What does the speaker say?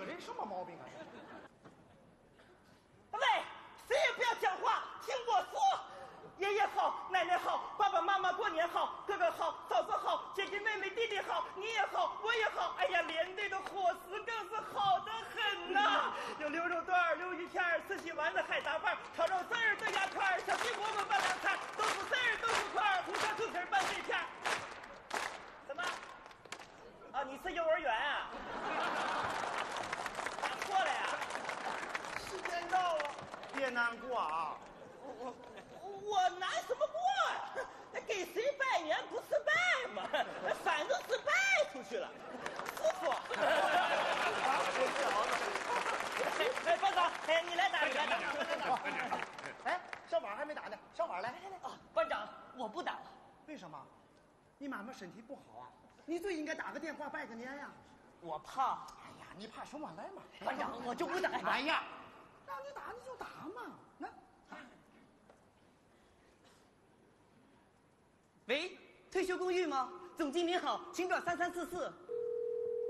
个人什么毛病啊？ 喂，谁也不要讲话，听我说。爷爷好，奶奶好，爸爸妈妈过年好，哥哥好，嫂子好，姐姐妹妹弟弟好，你也好，我也好。哎呀，连队的伙食更是好得很呐、有牛肉段、溜鱼片、四喜丸子、海杂饭、炒肉丝儿、炖鸭串、小鸡饽饽拌凉菜、豆腐丝儿、豆腐块、红烧猪蹄拌碎片。什么？啊，你是幼儿园啊？打错了呀？时间到了。 别难过啊。 我难什么过啊？给谁拜年不是拜吗？反正是拜出去了。师傅，哎，班长，哎，你来打，你来打。 哎，小婉还没打呢，小婉来。 啊，班长，我不打了。 为什么？你妈妈身体不好啊，你最应该打个电话拜个年呀。 我怕。 哎呀，你怕什么？来嘛。 班长，我就不打。 哎呀，让你打你就打嘛。那。 喂，退休公寓吗？总经理好，请转3344。